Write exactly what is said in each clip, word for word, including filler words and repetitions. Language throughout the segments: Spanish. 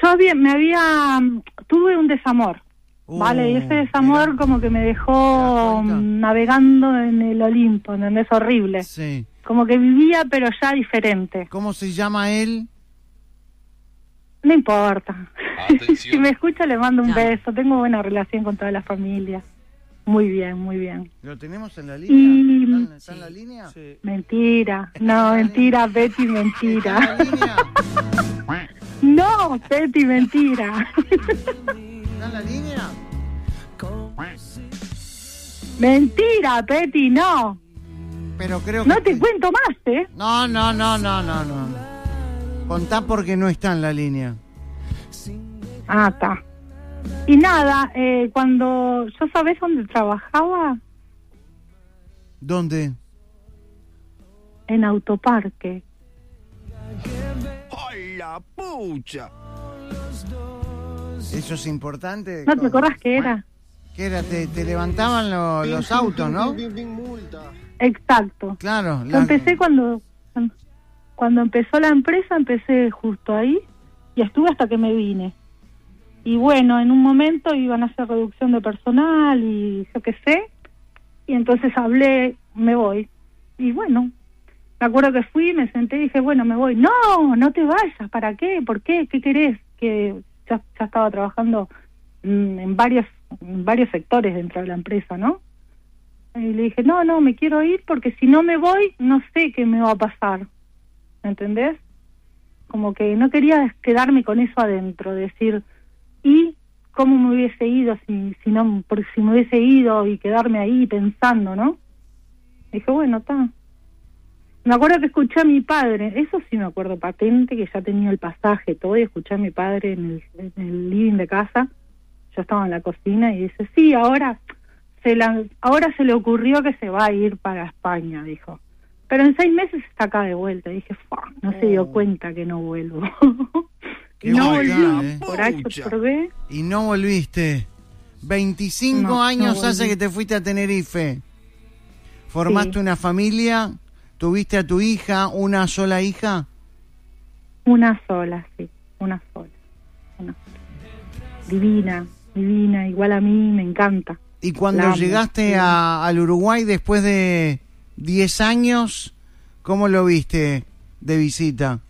yo había, me había, tuve un desamor, Uh, ¿vale? Y ese desamor mira. como que me dejó navegando en el Olimpo, ¿entendés? Horrible. Sí. Como que vivía, pero ya diferente. ¿Cómo se llama él? No importa. Atención. Si me escucha le mando un Claro. beso. Tengo buena relación con toda la familia. Muy bien, muy bien. ¿Lo tenemos en la línea? Y- ¿Está, en- está en la línea? Sí. Mentira. No, mentira, Betty, ¿Está mentira. en la línea? No, Betty, mentira. ¿Está en la línea? Mentira, Betty, no. Pero creo No que... te cuento más, ¿eh? No, no, no, no, no, no. Contá porque no está en la línea. Ah, está. Y nada, eh, cuando... ¿Yo sabés dónde trabajaba? ¿Dónde? En Autoparque. ¡Ay, la pucha! Eso es importante. ¿No te acordás qué era? ¿Qué era? Te, te levantaban lo- los autos, ¿no? Exacto. Claro. Yo la- empecé cuando... Cuando empezó la empresa, empecé justo ahí y estuve hasta que me vine. Y bueno, en un momento iban a hacer reducción de personal y yo qué sé. Y entonces hablé, me voy. Y bueno, me acuerdo que fui, me senté y dije, bueno, me voy. No, no te vayas, ¿para qué? ¿Por qué? ¿Qué querés? Que ya, ya estaba trabajando mm, en varios, en varios sectores dentro de la empresa, ¿no? Y le dije, no, no, me quiero ir porque si no me voy, no sé qué me va a pasar. ¿Entendés? Como que no quería quedarme con eso adentro, decir, ¿y cómo me hubiese ido si, si no, por si me hubiese ido y quedarme ahí pensando, ¿no? Dije, bueno, está. Me acuerdo que escuché a mi padre, eso sí me acuerdo patente, que ya tenía el pasaje, todo, y escuché a mi padre en el, en el living de casa. Yo estaba en la cocina y dice, sí, ahora se, la, ahora se le ocurrió que se va a ir para España, dijo. Pero en seis meses está acá de vuelta. Y dije, Fua, no se dio cuenta que no vuelvo. Qué no guay, volví, eh. por H por B. Y no volviste. veinticinco No, años no hace volví. que te fuiste a Tenerife. Formaste Sí. una familia, tuviste a tu hija, una sola hija. Una sola, sí, una sola. Una sola. Divina, divina, igual a mí, me encanta. Y cuando La amo, llegaste sí. a, al Uruguay después de diez años, ¿cómo lo viste de visita?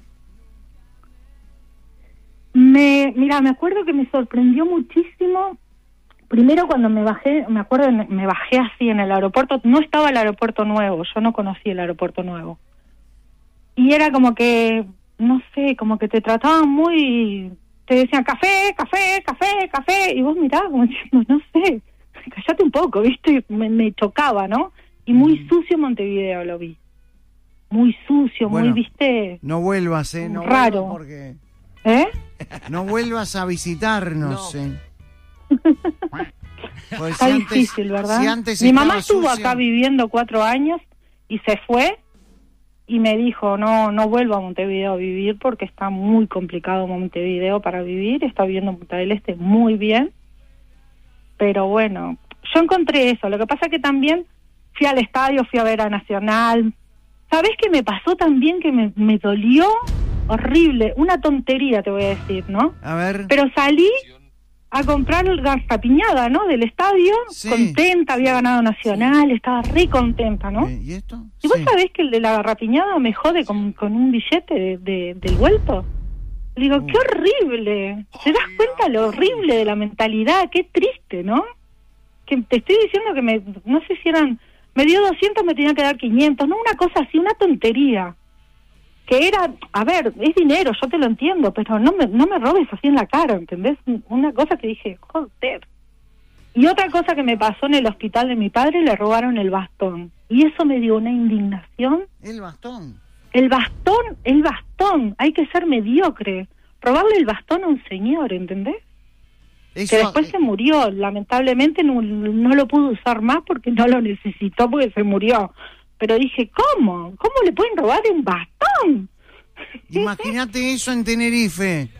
Me, mira, me acuerdo que me sorprendió muchísimo. Primero cuando me bajé, me acuerdo, me bajé así en el aeropuerto. No estaba el aeropuerto nuevo, yo no conocí el aeropuerto nuevo. Y era como que, no sé, como que te trataban muy... Te decían café, café, café, café. Y vos mirabas como diciendo, no sé, cállate un poco, ¿viste? Me, me chocaba, ¿no? Y muy Mm. sucio Montevideo lo vi. Muy sucio, Bueno, muy, ¿viste? No vuelvas, ¿eh? No Raro. vuelvas porque... ¿Eh? No vuelvas a visitarnos, No. ¿eh? Pues Está si antes- difícil, ¿verdad? si antes Mi mamá estaba estuvo sucio- acá viviendo cuatro años y se fue y me dijo, no, no vuelvo a Montevideo a vivir porque está muy complicado Montevideo para vivir. Está viviendo en Punta del Este muy bien. Pero bueno, yo encontré eso. Lo que pasa que también fui al estadio, fui a ver a Nacional. ¿Sabés qué me pasó también que me, me dolió? Horrible, una tontería te voy a decir, ¿no? A ver, Pero salí a comprar el garrapiñada, ¿no? Del estadio, Sí. contenta, había ganado Nacional, estaba re contenta, ¿no? ¿eh? ¿y esto? ¿Y vos Sí. sabés que el de la garrapiñada me jode con, con un billete de, de- del vuelto? Le digo, Uh. qué horrible. ¿Te das cuenta lo horrible de la mentalidad? Qué triste, ¿no? Que te estoy diciendo que me, no sé si eran, me dio doscientos, me tenía que dar quinientos, no, una cosa así, una tontería. Que era, a ver, es dinero, yo te lo entiendo, pero no me, no me robes así en la cara, ¿entendés? Una cosa que dije, joder. Y otra cosa que me pasó en el hospital de mi padre, le robaron el bastón. Y eso me dio una indignación. El bastón. El bastón, el bastón, hay que ser mediocre. Robarle el bastón a un señor, ¿entendés? Eso, Que después eh, se murió, lamentablemente no, no lo pudo usar más porque no lo necesitó porque se murió. Pero dije, ¿cómo? ¿Cómo le pueden robar un bastón? Imagínate eso en Tenerife.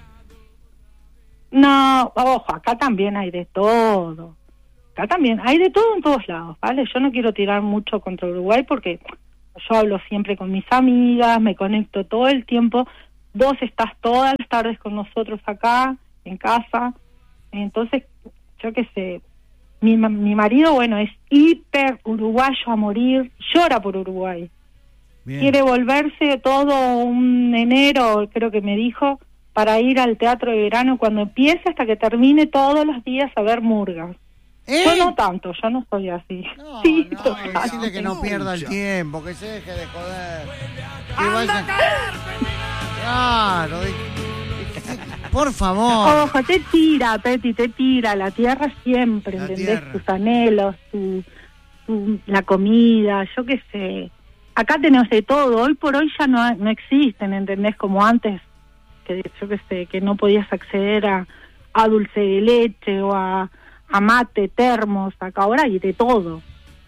No, ojo, acá también hay de todo. Acá también hay de todo en todos lados, ¿vale? Yo no quiero tirar mucho contra Uruguay porque yo hablo siempre con mis amigas, me conecto todo el tiempo. Vos estás todas las tardes con nosotros acá en casa. Entonces, yo qué sé, mi, mi marido, bueno, es hiper uruguayo a morir, llora por Uruguay. Bien. Quiere volverse todo un enero, creo que me dijo, para ir al teatro de verano cuando empiece hasta que termine todos los días a ver murgas. ¿Eh? Yo no tanto, yo no soy así. No, sí, no, decirle que no pierda el tiempo, que se deje de joder. Que vaya... Claro, de... por favor. Ojo, te tira, Peti, te tira, la tierra siempre, la ¿entendés? Tierra. Tus anhelos, tu, tu, la comida, yo qué sé. Acá tenemos de todo, hoy por hoy ya no, no existen, ¿entendés? Como antes, que yo qué sé, que no podías acceder a, a dulce de leche o a... a mate, termos, acá ahora hay de todo.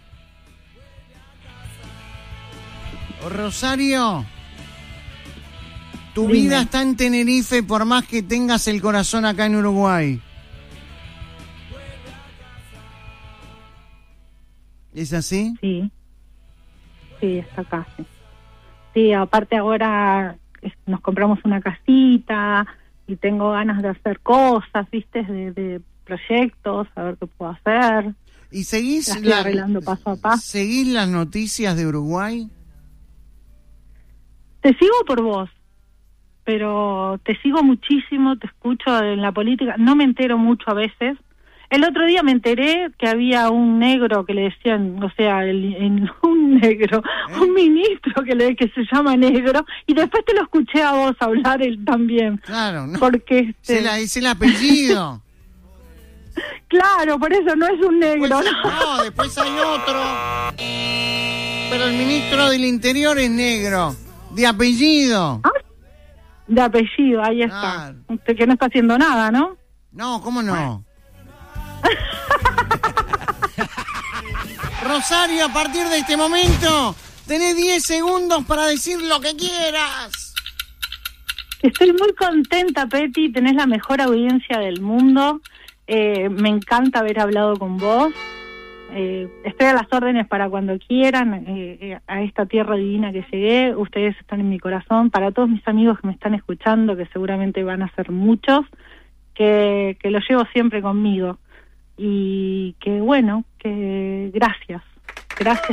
Rosario, tu Dime. vida está en Tenerife por más que tengas el corazón acá en Uruguay. ¿Es así? Sí, sí, está acá, sí. Sí, aparte ahora nos compramos una casita y tengo ganas de hacer cosas, ¿viste? De... de proyectos, a ver qué puedo hacer. ¿Y seguís, la estoy la, arreglando paso a paso. ¿Seguís las noticias de Uruguay? Te sigo por vos, pero te sigo muchísimo, te escucho en la política, no me entero mucho a veces. El otro día me enteré que había un negro que le decían, o sea, el, el, un negro, ¿Eh? un ministro que le que se llama negro, y después te lo escuché a vos hablar él también. Claro, no. Porque este... Se la, es el apellido. Claro, por eso no es un negro. Pues, ¿no? no, después hay otro. Pero el ministro del Interior es negro, de apellido. ¿Ah? De apellido, ahí está. Ah. Usted que no está haciendo nada, ¿no? No, ¿cómo no? Rosario, a partir de este momento, tenés diez segundos para decir lo que quieras. Estoy muy contenta, Peti, tenés la mejor audiencia del mundo. Eh, me encanta haber hablado con vos. Eh, estoy a las órdenes para cuando quieran, eh, eh, a esta tierra divina que llegué. Ustedes están en mi corazón. Para todos mis amigos que me están escuchando, que seguramente van a ser muchos, que, que los llevo siempre conmigo. Y que bueno, que gracias. Gracias.